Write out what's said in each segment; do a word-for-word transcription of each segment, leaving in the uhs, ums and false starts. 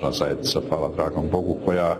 snažna zajednica, hvala dragom Bogu, koja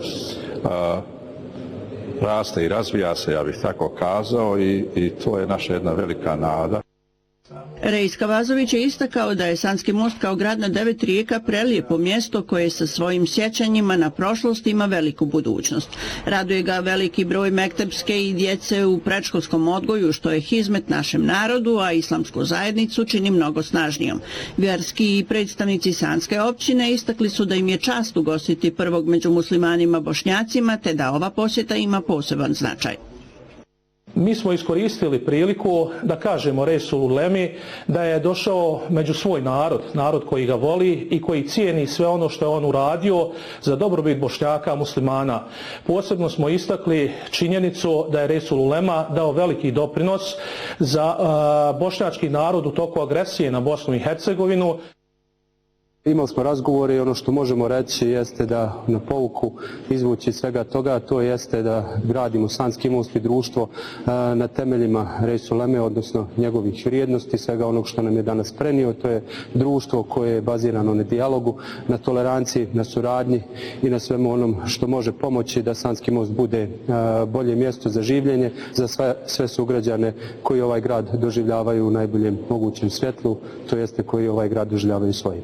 a, raste i razvija se, ja bih tako kazao, i, i to je naša jedna velika nada. Rejs Kavazović je istakao da je Sanski most kao grad na devet rijeka prelijepo mjesto koje sa svojim sjećanjima na prošlost ima veliku budućnost. Raduje ga veliki broj mektepske i djece u predškolskom odgoju, što je hizmet našem narodu, a islamsku zajednicu čini mnogo snažnijom. Vjerski i predstavnici Sanske općine istakli su da im je čast ugostiti prvog među muslimanima Bošnjacima, te da ova posjeta ima poseban značaj. Mi smo iskoristili priliku da kažemo Resulu Ulemi da je došao među svoj narod, narod koji ga voli i koji cijeni sve ono što je on uradio za dobrobit Bošnjaka, muslimana. Posebno smo istakli činjenicu da je Resul Ulema dao veliki doprinos za uh, bošnjački narod u toku agresije na Bosnu i Hercegovinu. Imali smo razgovore i ono što možemo reći jeste da na pouku izvući svega toga, to jeste da gradimo Sanski most i društvo na temeljima Resul Uleme, odnosno njegovih vrijednosti, svega onog što nam je danas prenio. To je društvo koje je bazirano na dijalogu, na toleranciji, na suradnji i na svemu onom što može pomoći da Sanski most bude bolje mjesto za življenje za sve, sve sugrađane koji ovaj grad doživljavaju u najboljem mogućem svjetlu, to jeste koji ovaj grad doživljavaju svojim.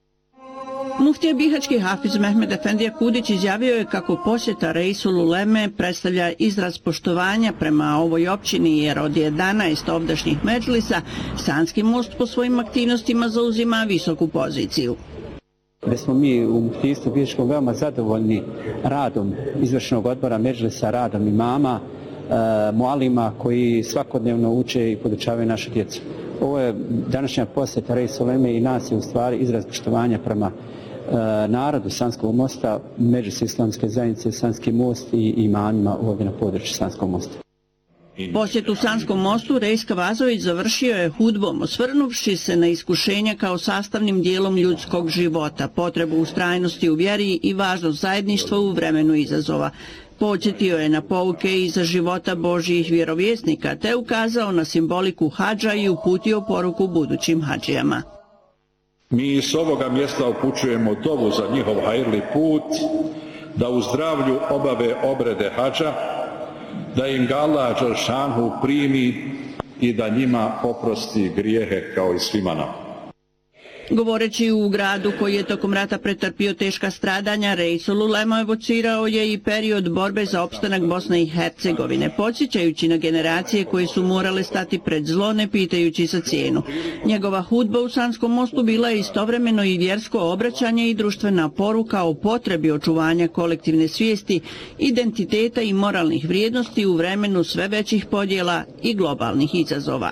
Muftija Bihaćki Hafiz Mehmed Efendija Kudić izjavio je kako posjeta Resul Uleme predstavlja izraz poštovanja prema ovoj općini, jer od jedanaest ovdašnjih medžlisa Sanski most po svojim aktivnostima zauzima visoku poziciju. Da smo mi u muftijstvu Bihaćkom veoma zadovoljni radom izvršnog odbora medžlisa, radom imama, e, mualima koji svakodnevno uče i podučavaju našu djecu. Ovo je današnja posjeta Resul Uleme i nas je u stvari izraz poštovanja prema narodu Sanskog mosta, Medžlis islamske zajednice, Sanski most i imamima ovdje na području Sanskog mosta. Posjet u Sanskom mostu Rejs Kavazović završio je hudbom, osvrnuvši se na iskušenja kao sastavnim dijelom ljudskog života, potrebu ustrajnosti u vjeri i važnost zajedništva u vremenu izazova. Podsjetio je na pouke iza života Božjih vjerovjesnika, te ukazao na simboliku hadža i uputio poruku budućim hadžijama. Mi s ovoga mjesta upućujemo dovu za njihov hajrli put, da u zdravlju obave obrede hadža, da im ga Allah dželšanhu primi i da njima oprosti grijehe kao i svima nama. Govoreći u gradu koji je tokom rata pretrpio teška stradanja, Resul Ulema evocirao je i period borbe za opstanak Bosne i Hercegovine, podsjećajući na generacije koje su morale stati pred zlo ne pitajući za cijenu. Njegova hudba u Sanskom mostu bila je istovremeno i vjersko obraćanje i društvena poruka o potrebi očuvanja kolektivne svijesti, identiteta i moralnih vrijednosti u vremenu sve većih podjela i globalnih izazova.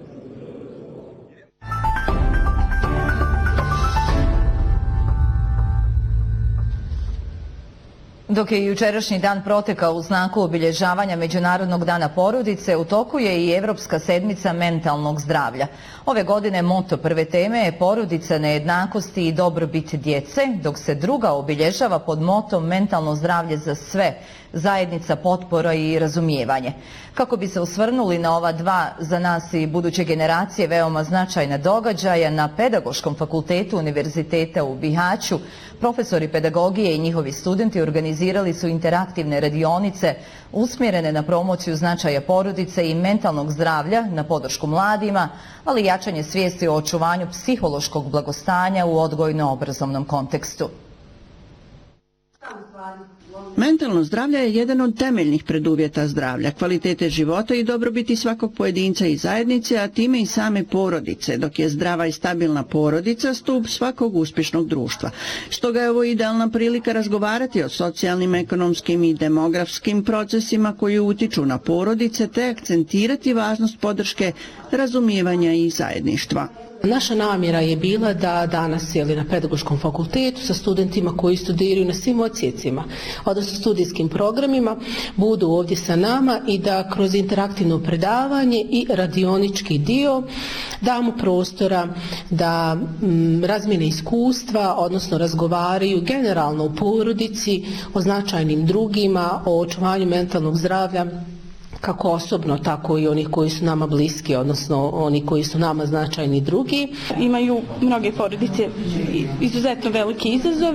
Dok je jučerašnji dan protekao u znaku obilježavanja Međunarodnog dana porodice, u toku je i Evropska sedmica mentalnog zdravlja. Ove godine moto prve teme je porodica, nejednakosti i dobrobit djece, dok se druga obilježava pod motom mentalno zdravlje za sve, zajednica, potpora i razumijevanje. Kako bi se osvrnuli na ova dva za nas i buduće generacije veoma značajna događaja, na Pedagoškom fakultetu Univerziteta u Bihaću profesori pedagogije i njihovi studenti organizirali su interaktivne radionice usmjerene na promociju značaja porodice i mentalnog zdravlja, na podršku mladima, ali i jačanje svijesti o očuvanju psihološkog blagostanja u odgojno-obrazovnom kontekstu. Mentalno zdravlje je jedan od temeljnih preduvjeta zdravlja, kvalitete života i dobrobiti svakog pojedinca i zajednice, a time i same porodice, dok je zdrava i stabilna porodica stup svakog uspješnog društva. Stoga je ovo idealna prilika razgovarati o socijalnim, ekonomskim i demografskim procesima koji utiču na porodice, te akcentirati važnost podrške, razumijevanja i zajedništva. Naša namjera je bila da danas jeli, na Pedagoškom fakultetu sa studentima koji studiraju na svim odsjecima, odnosno studijskim programima, budu ovdje sa nama i da kroz interaktivno predavanje i radionički dio damo prostora da m, razmjene iskustva, odnosno razgovaraju generalno u porodici, o značajnim drugima, o očuvanju mentalnog zdravlja, kako osobno, tako i onih koji su nama bliski, odnosno oni koji su nama značajni drugi. Imaju mnoge porodice izuzetno velike izazove.